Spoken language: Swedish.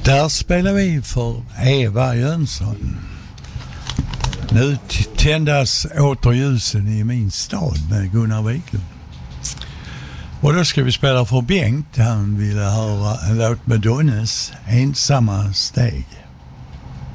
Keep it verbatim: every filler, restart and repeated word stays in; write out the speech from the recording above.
Där spelar vi för Eva Jönsson. Nu tändas åter ljusen i min stad med Gunnar Wiklund. Och då ska vi spela för Bengt. Han ville höra en låt med Donnes ensamma steg.